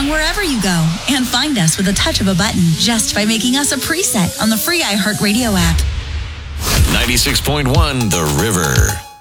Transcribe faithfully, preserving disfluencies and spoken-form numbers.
song wherever you go and find us with a touch of a button just by making us a preset on the free iHeartRadio app. ninety-six point one The River.